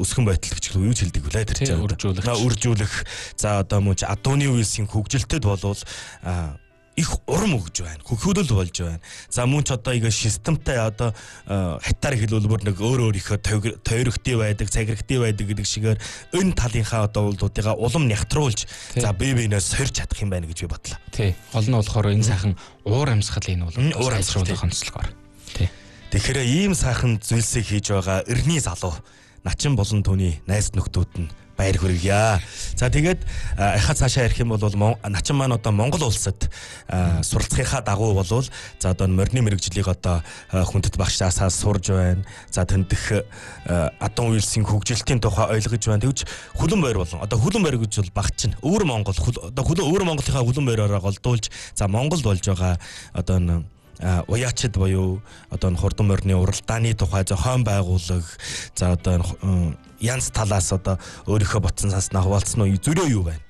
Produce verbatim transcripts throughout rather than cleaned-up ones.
өсгөн байдал гэж юу ч хэлдэг үлээ тэр чинь үржүүлэх. Үржүүлэх. За одоо мөн Адууны үйлсийн хөгжилтэд болвол их урам өгж байна. Хөхөөлөл болж байна. За мөн ч одоо игээ системтэй одоо хатаар хэлбэл бүр нэг өөр өөрийнхөө тойрогтой байдаг, цагирагтай байдаг гэдэг шигээр энэ талынхаа одоо уулуудыгаа улам нягтруулж за бие биенээс сорьж чадах юм байна гэж би бодлоо. Тий. Гол нь болохоор энэ сайхан уур амьсгалын бол уур амьсгалын онцлогоор. Тий. Тэгэхээр ийм сайхан зүйлсийг хийж байгаа эртний залуу начин болон түүний найз нөхдүүд нь баяр хүргье. За тэгээд ахаа цаашаа ярих юм бол начин маань одоо Монгол улсад суралцахынхаа дагуу болвол за одоо морины мэрэгжлийг одоо хүндэт багшаасаа сурж байна. За тэндх Адуун үйлсийн хөгжилтийн тухай ойлгож байна. Тэгвч хөлөн байр болон одоо хөлөн байр гэж бол багч нь өвөр Монгол одоо хөлөн өвөр Монголынхаа хөлөн байраараа голдуулж за Монгол болж байгаа одоо уяачид буюу одоо хурдан морины уралдааны тухай зохион байгуулах за одоо янз талаас одоо өөрийнхөө ботсон цааснаа хуваалцсан уу зөрөө юу байна?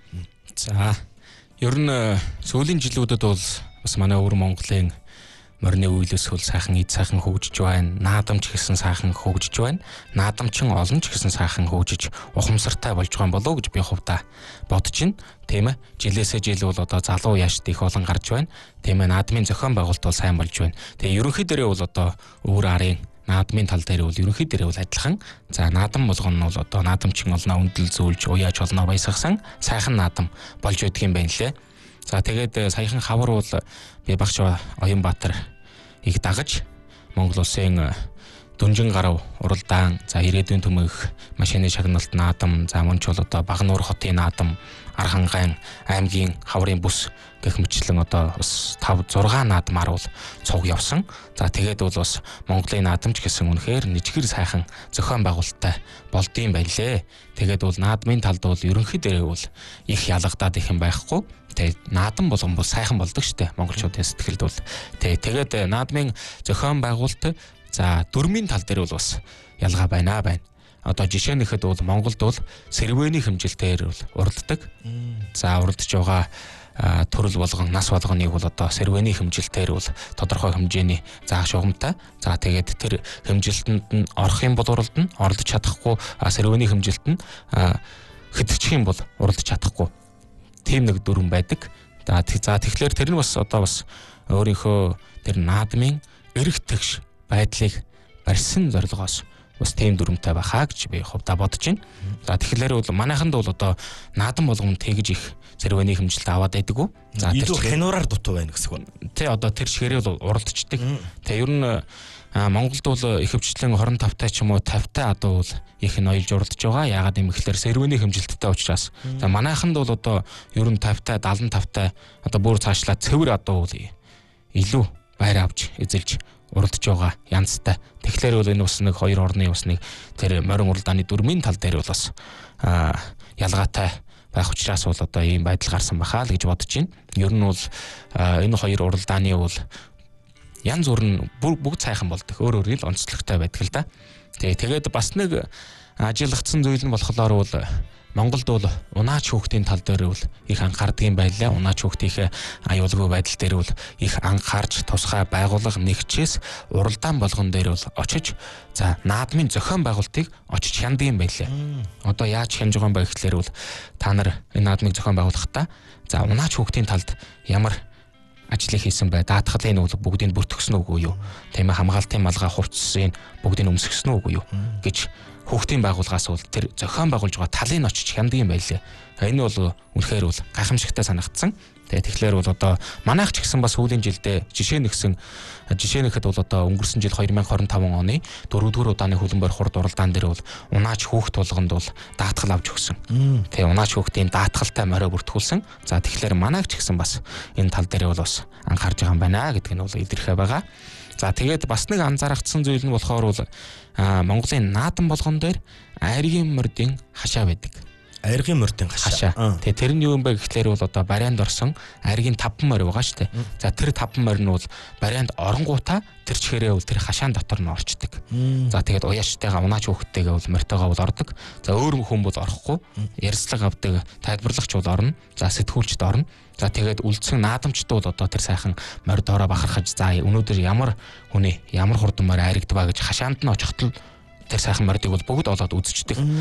За ер нь сүүлийн жилүүдэд бол бас манай өвөр Монголын морины үйлс хөл сайхан эд сайхан хөгжиж байна. Наадамч гэсэн сайхан хөгжиж байна. Наадамчин олон ч гэсэн сайхан хөгжиж ухамсартай болж байгаа болов уу гэж би хувьдаа бодож байна. Тийм ээ. Жилээсээ жил бол одоо залуу яашд их олон гарч байна. Тийм ээ. Наадмын зохион байгуулалт бол сайн болж байна. Тэгээ ерөнхий дээрээ бол одоо өвөр арын наадмын тал дээр бол ерөнхий дээрээ бол адилхан. За наадам болгоно нь бол одоо наадамчин олноо үндэл зүүлж уяаж олноо баясгасан сайхан наадам болж байдаг юм байна лээ. За тэгээд саяхан хавар бол би багш Оянбаатар их дагаж Монгол улсын Дүнжин гарав уралдаан за ирээдүйн төмөх машины шагналт наадам за мөн ч бол одоо Багнуур хотын наадам Архангайн аймгийн хаврын бүс гэх мэтлэн одоо бас тав зургаан наадмаар бол цуг явсан. За тэгээд бол бас Монголын наадамч гэсэн үнэхээр нэчгэр сайхан зохион байгуулалттай болдсон юм байна лээ. Тэгээд бол наадмын талд бол ерөнхий дээрээ бол их ялгадаад их юм байхгүй. Тэгээд наадам болгон бол сайхан болдог штэ монголчуудын сэтгэлд бол. Тэгээд наадмын зохион байгуулалт за дөрмийн тал дээр бол бас ялгаа байна байна. Одоо жишээ нэхэд бол Монголд бол сэрвэний хэмжилтээр бол уралддаг. За уралдаж байгаа төрөл болгон нас болгоныг бол одоо сэрвэний хэмжилтээр бол тодорхой хэмжээний заах шугамтай. За тэгээд тэр хэмжилтэнд нь орох юм бол уралдана, оролдож чадахгүй сэрвэний хэмжилт нь хэдчих юм бол уралдаж чадахгүй. Тим нэг дүрэн байдаг. За тэгэхээр тэр нь бас одоо бас өөрийнхөө тэр наадмын эрх тэгш байдлыг барьсан зорилгоос бас тийм дүрмтэй байхаа гэж би хувьдаа бодож байна. За тэгэхээр бол манайханд бол одоо наадам болгон тэгж их сэрвэний хэмжилт аваад байдаггүй. За тэр хянураар дутуу байна гэсэн үг. Тэ одоо тэр шигээрээ бол уралдчихдаг. Тэ ер нь Монголд бол ихэвчлэн хорин тавтай ч юм уу тавтай адуу бол их ноёлж уралдаж байгаа. Яагаад юм гэхээр сэрвэний хэмжилттэй учраас. За манайханд бол одоо ер нь тавтай, дагалан тавтай одоо бүр цаашлаа цэвэр адуу бол илүү байр авч эзэлж уралдаж байгаа янзтай. Тэгэхээр бол энэ бас нэг хоёр орны бас нэг тэр морин уралдааны дөрмийн тал дээр бол бас ялгаатай байх учраас бол одоо ийм байдал гарсан бахаа л гэж бодож байна. Ер нь бол энэ хоёр уралдааны бол янз бүр бүгд сайхан болдог. Өөр өөр л онцлогтой байдаг л да. Тэгээд бас нэг ажиглагдсан зүйл нь болохоор бол Монголд бол унаач хүүхдийн тал дээр бол их анхаардаг юм байлаа. Унаач хүүхдийн аюулгүй байдал дээр бол их анхаарч тусгай байгууллага нэгчээс уралдаан болгон дээр бол очиж за наадмын зохион байгуулалтыг очиж хяндаг юм байлаа. Одоо яаж хянж байгаа юм бэ гэхлээр бол та нар энэ наадмыг зохион байгуулахдаа за унаач хүүхдийн талд ямар ажлыг хийсэн бай, даатгалын нь бүгдийг бүртгэсэн үгүй юу? Тийм ээ хамгаалтын малгай хувцсыг бүгдийг өмсгсөн үгүй юу гэж хүүхдийн байгууллагаас бол тэр зохион байгуулж байгаа талын очиж хяндаг юм байлээ. Энэ бол үнэхээр бол гайхамшигтай санагдсан. Тэгээд тэгэхээр бол одоо манайх ч гэсэн бас сүүлийн жилдээ жишээ нэгсэн жишээ нэхэд бол одоо өнгөрсөн жил две тысячи двадцать пять оны дөрөвдүгээр удааны хөлбөмбөр хурд уралдаан дээр бол унаач хүүхд болгонд бол даатгал авч өгсөн. Тэгээ унаач хүүхдийн даатгалтай морио бүртгүүлсэн. За тэгэхээр манайх ч гэсэн бас энэ тал дээр бол бас анхаарж байгаа юм байна гэдг нь бол илэрхээ байгаа. За тэгээд бас нэг анзаарагдсан зүйл нь болохоор бол Монголын наадам болгон дээр айргийн мордын хашаа байдаг. Айргийн мордын хашаа. Тэгээ тэр нь юу юм бэ гэхлээр бол одоо барианд орсон айргийн таван морь байгаа шүү дээ. За тэр таван морь нь бол барианд оронгуудаа тэр чихээрээ бол тэр хашаан дотор нь орчдөг. За тэгээд уяачтайгаа унаач хүүхдтэйгээ бол морьтойгоо бол ордог. За өөр хүн бол орохгүй. Ярьслага авдаг тайлбарлагч бол орно. За сэтгүүлчд орно. За тэгээд үлдсэн наадамчд бол одоо тэр сайхан морь доороо бахархаж за өнөөдөр ямар хүний ямар хурдан морь айрагдваа гэж хашаанд нь очихтол тэр сайхан морьдыг бол бүгд олоод үзчихдэг.